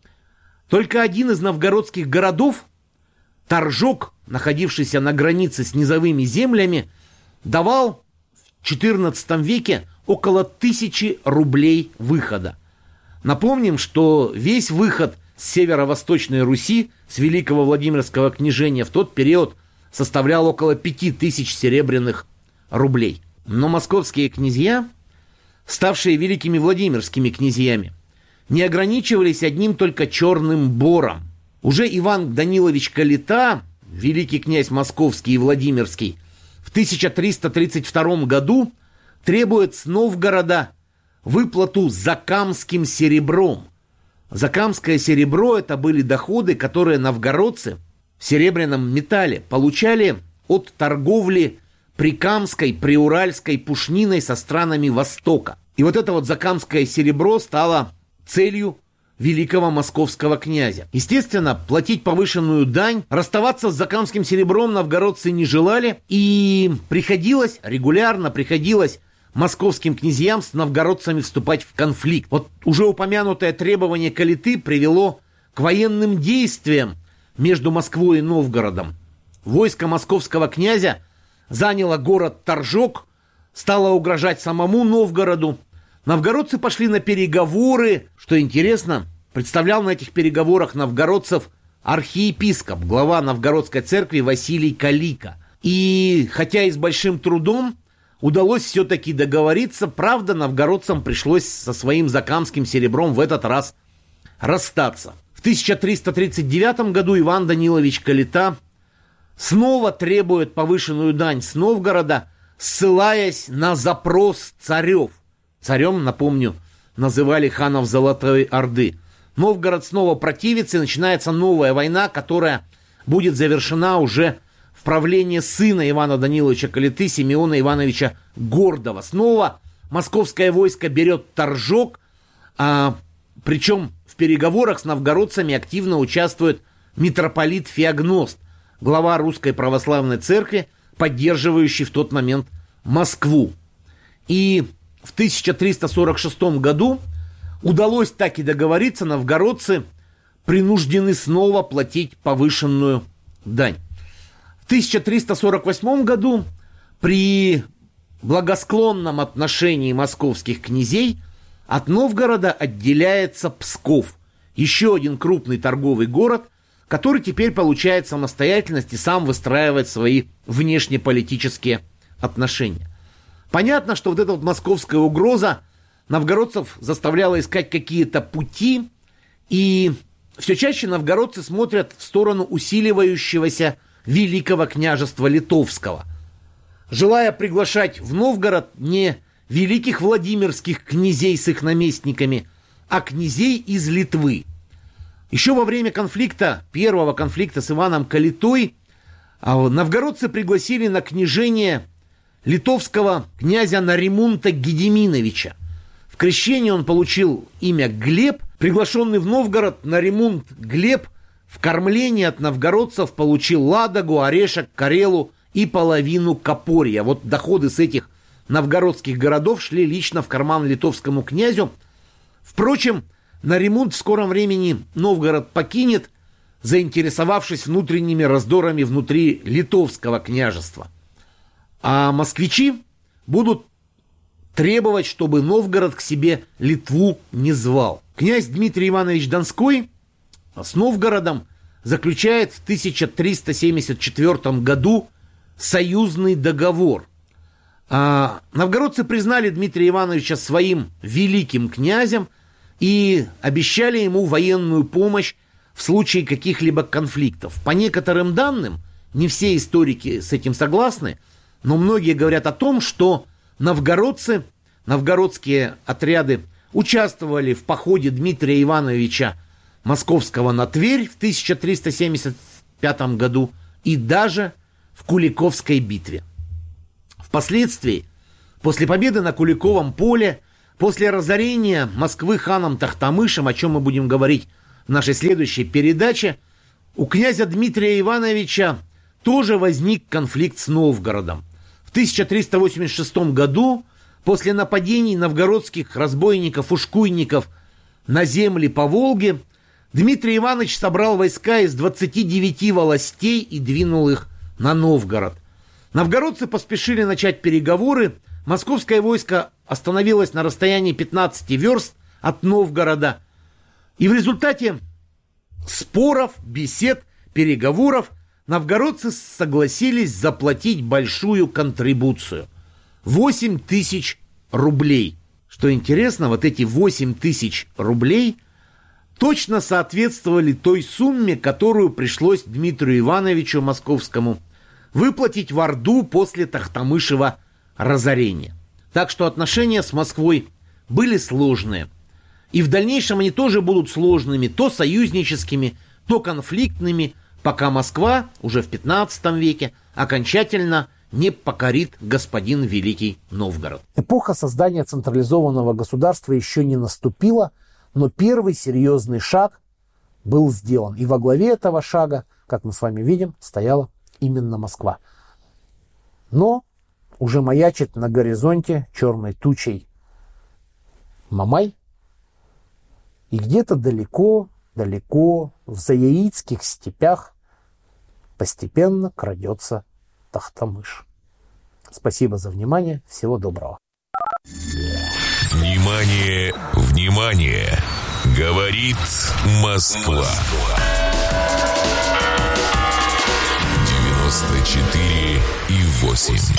Только один из новгородских городов, Торжок, находившийся на границе с низовыми землями, давал в четырнадцатом веке около тысячи рублей выхода. Напомним, что весь выход с северо-восточной Руси, с Великого Владимирского княжения, в тот период составлял около пяти тысяч серебряных рублей. Но московские князья, ставшие великими Владимирскими князьями, не ограничивались одним только Черным Бором. Уже Иван Данилович Калита, великий князь московский и Владимирский, в тысяча триста тридцать втором году требует с Новгорода выплату закамским серебром. Закамское серебро – это были доходы, которые новгородцы в серебряном металле получали от торговли прикамской, приуральской пушниной со странами Востока. И вот это вот закамское серебро стало целью великого московского князя. Естественно, платить повышенную дань, расставаться с закамским серебром новгородцы не желали, и приходилось, регулярно приходилось московским князьям с новгородцами вступать в конфликт. Вот уже упомянутое требование Калиты привело к военным действиям между Москвой и Новгородом. Войско московского князя заняло город Торжок, стало угрожать самому Новгороду. Новгородцы пошли на переговоры. Что интересно, представлял на этих переговорах новгородцев архиепископ, глава Новгородской церкви Василий Калика. И хотя и с большим трудом удалось все-таки договориться, правда, новгородцам пришлось со своим закамским серебром в этот раз расстаться. В тысяча триста тридцать девятом году Иван Данилович Калита снова требует повышенную дань с Новгорода, ссылаясь на запрос царев. Царем, напомню, называли ханов Золотой Орды. Новгород снова противится, и начинается новая война, которая будет завершена уже в правлении сына Ивана Даниловича Калиты, Симеона Ивановича Гордова. Снова московское войско берет Торжок, а, причем в переговорах с новгородцами активно участвует митрополит Феогност, глава Русской Православной Церкви, поддерживающий в тот момент Москву. И в тысяча триста сорок шестом году удалось так и договориться, новгородцы принуждены снова платить повышенную дань. В тысяча триста сорок восьмом году при благосклонном отношении московских князей от Новгорода отделяется Псков, еще один крупный торговый город, который теперь получает самостоятельность и сам выстраивает свои внешнеполитические отношения. Понятно, что вот эта вот московская угроза новгородцев заставляла искать какие-то пути, и все чаще новгородцы смотрят в сторону усиливающегося Великого княжества Литовского, желая приглашать в Новгород не великих владимирских князей с их наместниками, а князей из Литвы. Еще во время конфликта, первого конфликта с Иваном Калитой, новгородцы пригласили на княжение литовского князя Наримунта Гедеминовича. В крещении он получил имя Глеб. Приглашенный в Новгород Наримунт Глеб в кормлении от новгородцев получил Ладогу, Орешек, Карелу и половину Копорья. Вот доходы с этих новгородских городов шли лично в карман литовскому князю. Впрочем, Наримунт в скором времени Новгород покинет, заинтересовавшись внутренними раздорами внутри литовского княжества. А москвичи будут требовать, чтобы Новгород к себе Литву не звал. Князь Дмитрий Иванович Донской с Новгородом заключает в тысяча триста семьдесят четвёртом году союзный договор. А новгородцы признали Дмитрия Ивановича своим великим князем и обещали ему военную помощь в случае каких-либо конфликтов. По некоторым данным, не все историки с этим согласны, но многие говорят о том, что новгородцы, новгородские отряды участвовали в походе Дмитрия Ивановича Московского на Тверь в тысяча триста семьдесят пятом году и даже в Куликовской битве. Впоследствии После победы на Куликовом поле, после разорения Москвы ханом Тохтамышем, о чем мы будем говорить в нашей следующей передаче, у князя Дмитрия Ивановича тоже возник конфликт с Новгородом. В тысяча триста восемьдесят шестом году, после нападений новгородских разбойников-ушкуйников на земли по Волге, Дмитрий Иванович собрал войска из двадцати девяти волостей и двинул их на Новгород. Новгородцы поспешили начать переговоры. Московское войско остановилось на расстоянии пятнадцати верст от Новгорода. И в результате споров, бесед, переговоров новгородцы согласились заплатить большую контрибуцию – восемь тысяч рублей. Что интересно, вот эти восемь тысяч рублей точно соответствовали той сумме, которую пришлось Дмитрию Ивановичу Московскому выплатить в Орду после Тохтамышева разорения. Так что отношения с Москвой были сложные. И в дальнейшем они тоже будут сложными, то союзническими, то конфликтными, пока Москва уже в пятнадцатом веке окончательно не покорит господин Великий Новгород. Эпоха создания централизованного государства еще не наступила, но первый серьезный шаг был сделан. И во главе этого шага, как мы с вами видим, стояла именно Москва. Но уже маячит на горизонте черной тучей Мамай. И где-то далеко, далеко в заяицких степях постепенно крадется Тохтамыш. Спасибо за внимание. Всего доброго. Внимание, внимание! Говорит Москва. девяносто четыре и восемь.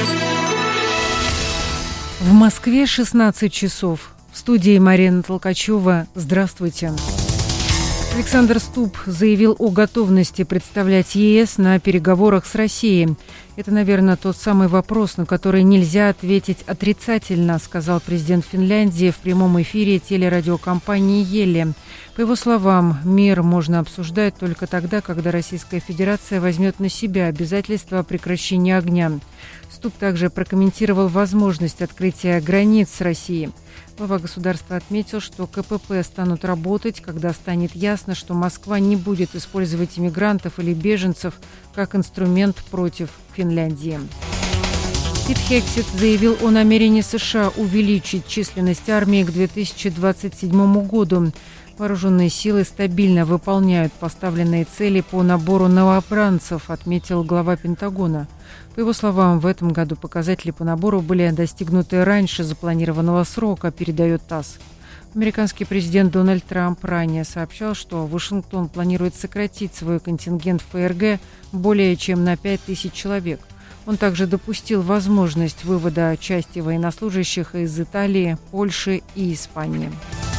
В Москве шестнадцать часов. В студии Марина Толкачева. Здравствуйте. Александр Ступп заявил о готовности представлять ЕС на переговорах с Россией. Это, наверное, тот самый вопрос, на который нельзя ответить отрицательно, сказал президент Финляндии в прямом эфире телерадиокомпании «Ели». По его словам, мир можно обсуждать только тогда, когда Российская Федерация возьмет на себя обязательства о прекращении огня. Ступп также прокомментировал возможность открытия границ с Россией. Глава государства отметил, что КПП станут работать, когда станет ясно, что Москва не будет использовать иммигрантов или беженцев как инструмент против Финляндии. Пит Хексет заявил о намерении США увеличить численность армии к две тысячи двадцать седьмому году. Вооруженные силы стабильно выполняют поставленные цели по набору новобранцев, отметил глава Пентагона. По его словам, в этом году показатели по набору были достигнуты раньше запланированного срока, передает ТАСС. Американский президент Дональд Трамп ранее сообщал, что Вашингтон планирует сократить свой контингент в ФРГ более чем на пять тысяч человек. Он также допустил возможность вывода части военнослужащих из Италии, Польши и Испании.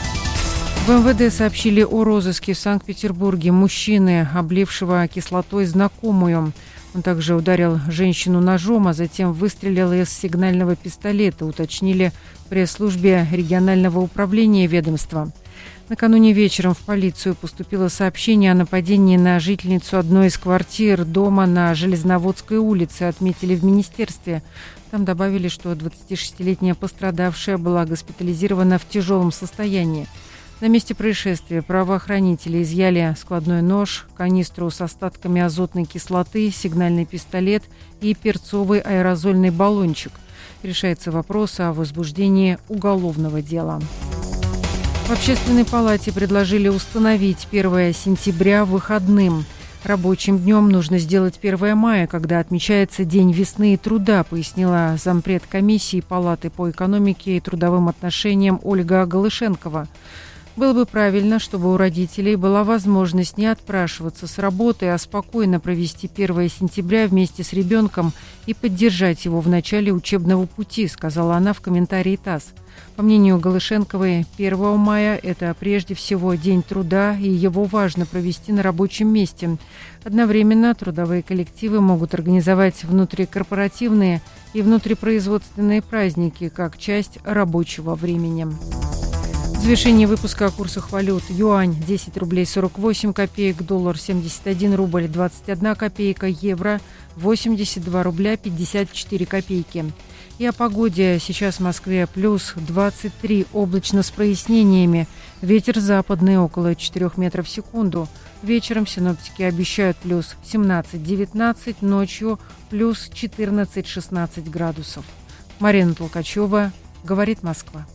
В МВД сообщили о розыске в Санкт-Петербурге мужчины, облившего кислотой знакомую. Он также ударил женщину ножом, а затем выстрелил из сигнального пистолета, уточнили в пресс-службе регионального управления ведомства. Накануне вечером в полицию поступило сообщение о нападении на жительницу одной из квартир дома на Железноводской улице, отметили в министерстве. Там добавили, что двадцатишестилетняя пострадавшая была госпитализирована в тяжелом состоянии. На месте происшествия правоохранители изъяли складной нож, канистру с остатками азотной кислоты, сигнальный пистолет и перцовый аэрозольный баллончик. Решается вопрос о возбуждении уголовного дела. В Общественной палате предложили установить первое сентября выходным. Рабочим днем нужно сделать первое мая, когда отмечается День весны и труда, пояснила зампред комиссии Палаты по экономике и трудовым отношениям Ольга Голышенкова. Было бы правильно, чтобы у родителей была возможность не отпрашиваться с работы, а спокойно провести первое сентября вместе с ребенком и поддержать его в начале учебного пути, сказала она в комментарии ТАСС. По мнению Голышенковой, первого мая – это прежде всего День труда, и его важно провести на рабочем месте. Одновременно трудовые коллективы могут организовать внутрикорпоративные и внутрипроизводственные праздники как часть рабочего времени. В завершении выпуска о курсах валют. Юань – десять рублей сорок восемь копеек, доллар – семьдесят один рубль двадцать одна копейка, евро – восемьдесят два рубля пятьдесят четыре копейки. И о погоде. Сейчас в Москве плюс двадцать три, облачно с прояснениями. Ветер западный около четырёх метров в секунду. Вечером синоптики обещают плюс семнадцать-девятнадцать, ночью плюс четырнадцать-шестнадцать градусов. Марина Толкачева, «Говорит Москва».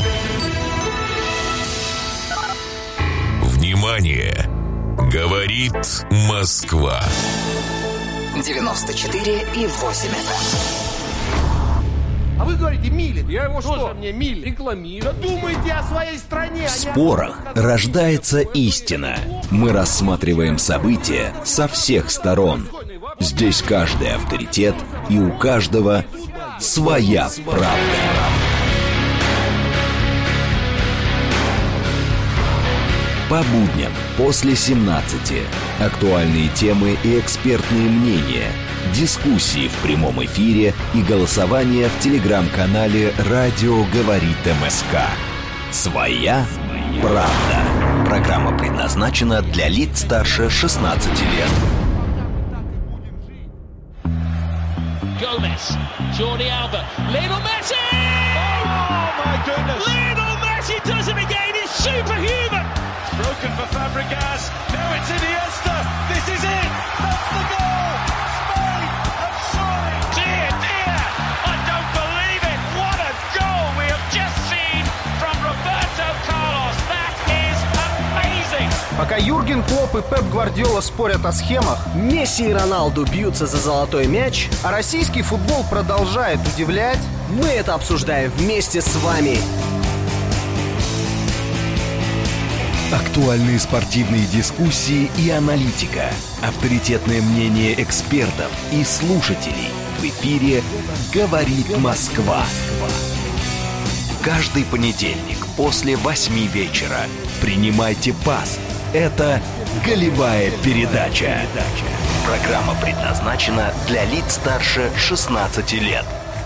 Внимание! Говорит Москва. девяносто четыре и восемь эф эм. А вы говорите, милит. Я его Тоже что? мне милит. Рекламирую. Да думайте о своей стране. В спорах рождается истина. Мы рассматриваем события со всех сторон. Здесь каждый авторитет, и у каждого своя правда. По будням после семнадцати. Актуальные темы и экспертные мнения. Дискуссии в прямом эфире и голосование в телеграм-канале «Радио говорит МСК». Своя правда. Программа предназначена для лиц старше шестнадцати лет. Gomez, Jordi Alba, Lionel Messi! Oh my goodness! Lionel Messi does it again. He's superhuman. It's broken for Fabregas. Now it's Iniesta. This is it. That's the goal. Spain have soaring. Dear, dear, I don't believe it. What a goal we have just seen from Roberto Carlos. That is amazing. Пока Юрген Клопп и Пеп Гвардиола спорят о схемах, Месси и Роналду бьются за золотой мяч, а российский футбол продолжает удивлять, мы это обсуждаем вместе с вами. Актуальные спортивные дискуссии и аналитика. Авторитетное мнение экспертов и слушателей. В эфире «Говорит Москва». Каждый понедельник после восьми вечера. Принимайте пас. Это «Голевая передача». Программа предназначена для лиц старше шестнадцати лет.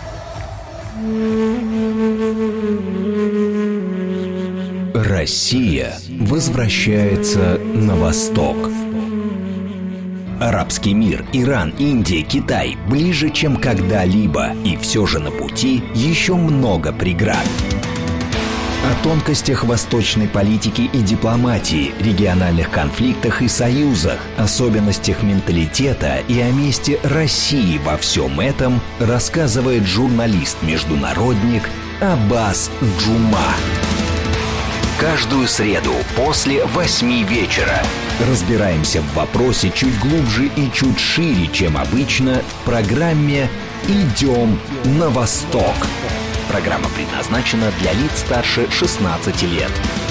Россия возвращается на восток. Арабский мир, Иран, Индия, Китай ближе, чем когда-либо. И все же на пути еще много преград. О тонкостях восточной политики и дипломатии, региональных конфликтах и союзах, особенностях менталитета и о месте России во всем этом рассказывает журналист-международник Аббас Джума. Каждую среду после восьми вечера разбираемся в вопросе чуть глубже и чуть шире, чем обычно, в программе «Идем на восток». Программа предназначена для лиц старше шестнадцати лет.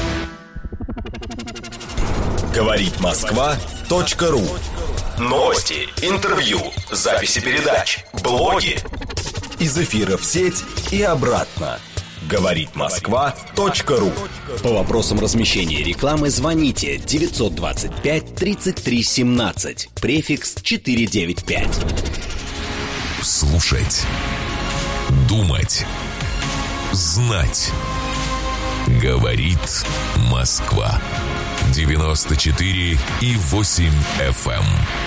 Говорит Москва точка ру. Новости, интервью, записи передач, блоги. Из эфира в сеть и обратно. Говорит Москва точка ру. По вопросам размещения рекламы звоните девятьсот двадцать пять тридцать три семнадцать, префикс четыреста девяносто пять. Слушать, думать, знать. Говорит Москва. девяносто четыре и восемь эф эм.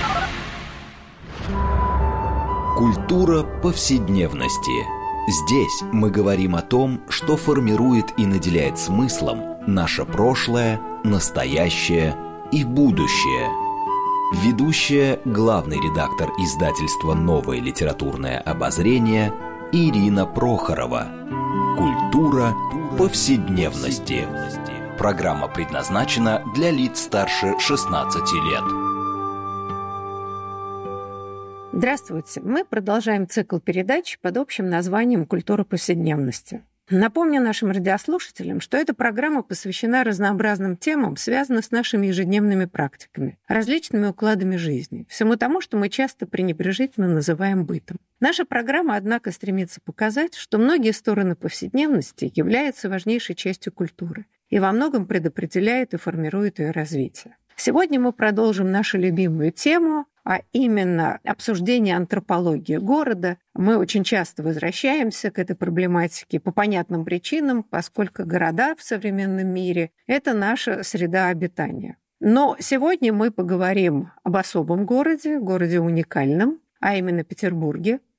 Культура повседневности. Здесь мы говорим о том, что формирует и наделяет смыслом наше прошлое, настоящее и будущее. Ведущая, главный редактор издательства «Новое литературное обозрение» Ирина Прохорова. Культура повседневности. Программа предназначена для лиц старше шестнадцати лет. Здравствуйте. Мы продолжаем цикл передач под общим названием «Культура повседневности». Напомню нашим радиослушателям, что эта программа посвящена разнообразным темам, связанным с нашими ежедневными практиками, различными укладами жизни, всему тому, что мы часто пренебрежительно называем бытом. Наша программа, однако, стремится показать, что многие стороны повседневности являются важнейшей частью культуры и во многом предопределяют и формируют ее развитие. Сегодня мы продолжим нашу любимую тему, а именно обсуждение антропологии города. Мы очень часто возвращаемся к этой проблематике по понятным причинам, поскольку города в современном мире – это наша среда обитания. Но сегодня мы поговорим об особом городе, городе уникальном, а именно Петербурге.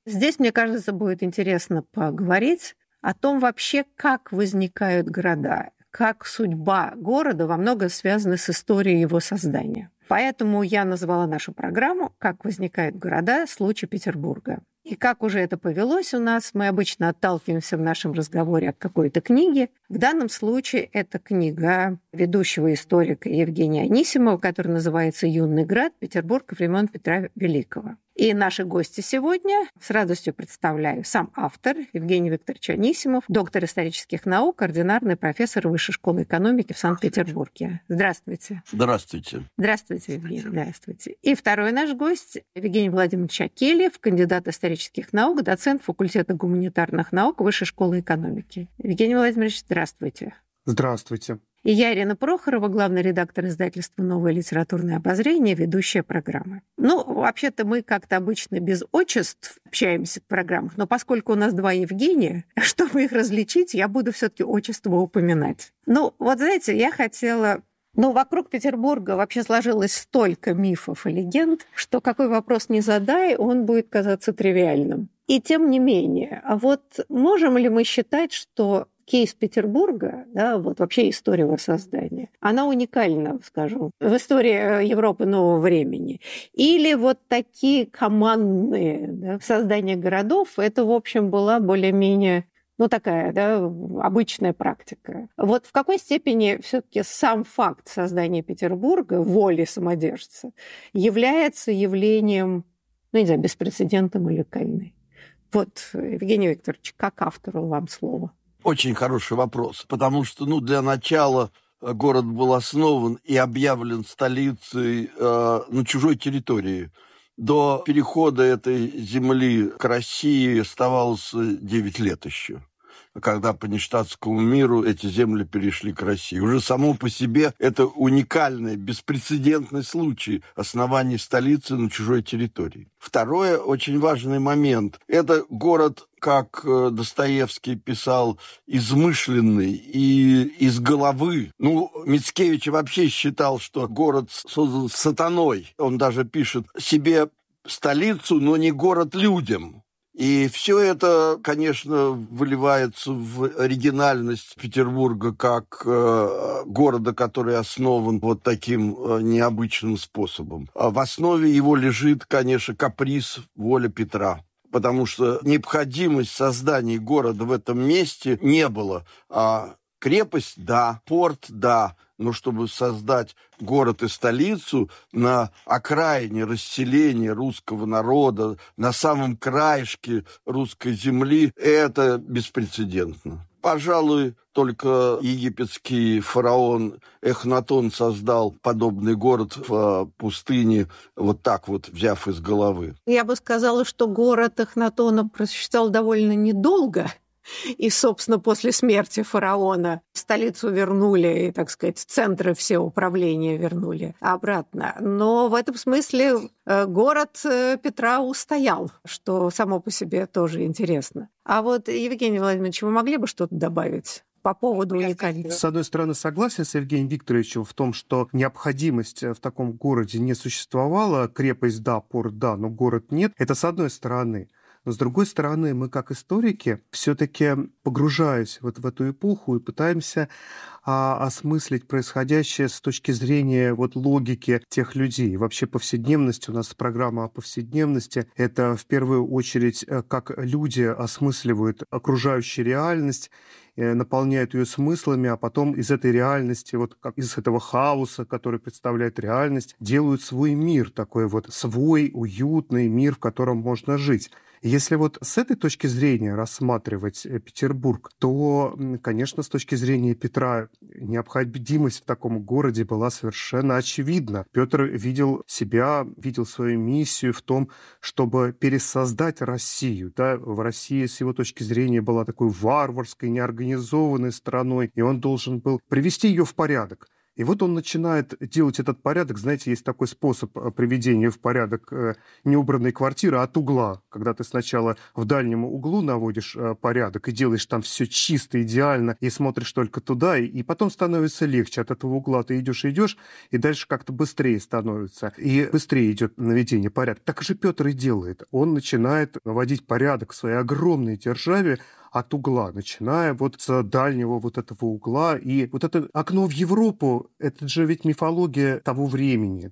Здесь, мне кажется, будет интересно поговорить о том вообще, как возникают города, как судьба города во многом связана с историей его создания. Поэтому я назвала нашу программу «Как возникают города. Случай Петербурга». И как уже это повелось у нас, мы обычно отталкиваемся в нашем разговоре от какой-то книги. В данном случае это книга ведущего историка Евгения Анисимова, которая называется «Юный град. Петербург времен Петра Великого». И наши гости сегодня, с радостью представляю, сам автор Евгений Викторович Анисимов, доктор исторических наук, ординарный профессор Высшей школы экономики в Санкт-Петербурге. Здравствуйте. Здравствуйте. Здравствуйте, Евгений. Здравствуйте. И второй наш гость Евгений Владимирович Акельев, кандидат исторических наук, доцент факультета гуманитарных наук Высшей школы экономики. Евгений Владимирович, здравствуйте. Здравствуйте. И я, Ирина Прохорова, главный редактор издательства «Новое литературное обозрение», ведущая программы. Ну, вообще-то мы как-то обычно без отчеств общаемся в программах, но поскольку у нас два Евгения, чтобы их различить, я буду все-таки отчество упоминать. Ну, вот знаете, я хотела... Ну, вокруг Петербурга вообще сложилось столько мифов и легенд, что какой вопрос ни задай, он будет казаться тривиальным. И тем не менее, а вот можем ли мы считать, что кейс Петербурга, да, вот вообще история его создания, она уникальна, скажем, в истории Европы нового времени? Или вот такие командные, да, создания городов, это, в общем, была более-менее... Ну, такая, да, обычная практика. Вот в какой степени все-таки сам факт создания Петербурга, воли самодержца, является явлением, ну, не знаю, беспрецедентным или уникальным? Вот, Евгений Викторович, как автору вам слово? Очень хороший вопрос, потому что, ну, для начала город был основан и объявлен столицей э, на чужой территории. До перехода этой земли к России оставалось девять лет еще, когда по нештатскому миру эти земли перешли к России. Уже само по себе это уникальный, беспрецедентный случай основания столицы на чужой территории. Второй очень важный момент – это город, как Достоевский писал, измышленный и из головы. Ну, Мицкевич вообще считал, что город создан сатаной. Он даже пишет себе столицу, но не город людям. И все это, конечно, выливается в оригинальность Петербурга как э, города, который основан вот таким э, необычным способом. А в основе его лежит, конечно, каприз, воля Петра. Потому что необходимость создания города в этом месте не было. А крепость – да, порт – да. Но чтобы создать город и столицу на окраине расселения русского народа, на самом краешке русской земли, это беспрецедентно. Пожалуй, только египетский фараон Эхнатон создал подобный город в пустыне, вот так вот, взяв из головы. Я бы сказала, что город Эхнатона просуществовал довольно недолго. И, собственно, после смерти фараона столицу вернули, и, так сказать, центры все управления вернули обратно. Но в этом смысле город Петра устоял, что само по себе тоже интересно. А вот, Евгений Владимирович, вы могли бы что-то добавить по поводу уникальности? С одной стороны, согласен с Евгением Викторовичем в том, что необходимость в таком городе не существовала. Крепость – да, порт – да, но город – нет. Это с одной стороны. Но, с другой стороны, мы, как историки, все-таки, погружаясь вот в эту эпоху и пытаемся а, осмыслить происходящее с точки зрения вот, логики тех людей. Вообще повседневность, у нас программа о повседневности, это в первую очередь, как люди осмысливают окружающую реальность, наполняют ее смыслами, а потом из этой реальности, вот как из этого хаоса, который представляет реальность, делают свой мир, такой вот свой уютный мир, в котором можно жить. Если вот с этой точки зрения рассматривать Петербург, то, конечно, с точки зрения Петра необходимость в таком городе была совершенно очевидна. Петр видел себя, видел свою миссию в том, чтобы пересоздать Россию. Да? В России, с его точки зрения, была такой варварской, неорганизованной страной, и он должен был привести ее в порядок. И вот он начинает делать этот порядок. Знаете, есть такой способ приведения в порядок неубранной квартиры от угла, когда ты сначала в дальнем углу наводишь порядок и делаешь там все чисто, идеально, и смотришь только туда, и потом становится легче. От этого угла ты идешь, идешь, и дальше как-то быстрее становится. И быстрее идет наведение порядка. Так же Петр и делает. Он начинает наводить порядок в своей огромной державе от угла, начиная вот с дальнего вот этого угла. И вот это окно в Европу, это же ведь мифология того времени.